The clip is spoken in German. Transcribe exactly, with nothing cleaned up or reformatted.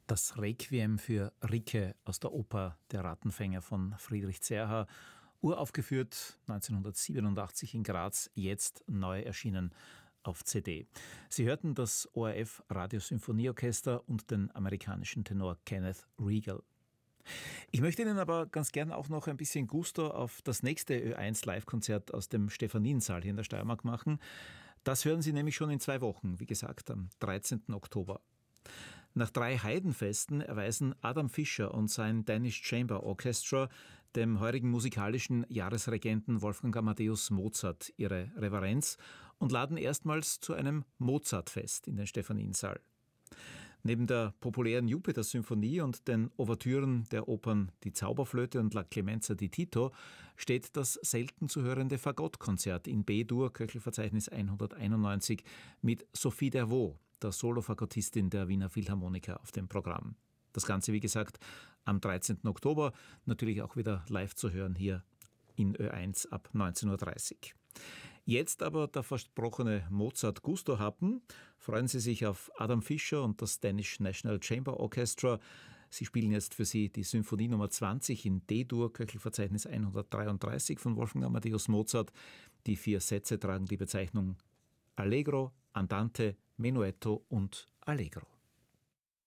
Das Requiem für Ricke aus der Oper Der Rattenfänger von Friedrich Zerha, uraufgeführt neunzehnhundertsiebenundachtzig in Graz, jetzt neu erschienen auf C D. Sie hörten das O R F Radiosymphonieorchester und den amerikanischen Tenor Kenneth Regal. Ich möchte Ihnen aber ganz gern auch noch ein bisschen Gusto auf das nächste Ö eins Live-Konzert aus dem Stephaniensaal hier in der Steiermark machen. Das hören Sie nämlich schon in zwei Wochen, wie gesagt, am dreizehnten Oktober. Nach drei Heidenfesten erweisen Adam Fischer und sein Danish Chamber Orchestra dem heurigen musikalischen Jahresregenten Wolfgang Amadeus Mozart ihre Reverenz und laden erstmals zu einem Mozartfest in den Stephaniensaal. Neben der populären Jupiter-Symphonie und den Ouvertüren der Opern Die Zauberflöte und La Clemenza di Tito steht das selten zu hörende Fagottkonzert in B-Dur, Köchelverzeichnis hunderteinundneunzig, mit Sophie Dervaux, der Solofagottistin der Wiener Philharmoniker, auf dem Programm. Das Ganze, wie gesagt, am dreizehnten Oktober, natürlich auch wieder live zu hören hier in Ö eins ab neunzehn Uhr dreißig. Jetzt aber der versprochene Mozart-Gusto-Happen. Freuen Sie sich auf Adam Fischer und das Danish National Chamber Orchestra. Sie spielen jetzt für Sie die Symphonie Nummer zwanzig in D-Dur, Köchelverzeichnis hundertdreiunddreißig von Wolfgang Amadeus Mozart. Die vier Sätze tragen die Bezeichnung Allegro, Andante, Menuetto und Allegro.